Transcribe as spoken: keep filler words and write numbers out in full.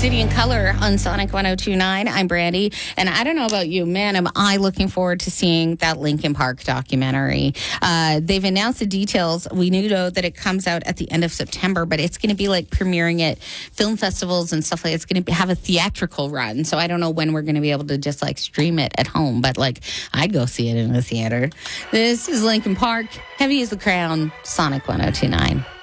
City in Color on Sonic one oh two point nine. I'm Brandy, and I don't know about you, man, am I looking forward to seeing that Linkin Park documentary. Uh, they've announced the details. We knew, though, that it comes out at the end of September, but it's going to be like premiering at film festivals and stuff like that. It's going to have a theatrical run, so I don't know when we're going to be able to just like stream it at home, but like I'd go see it in the theater. This is Linkin Park, Heavy as the Crown, Sonic one oh two point nine.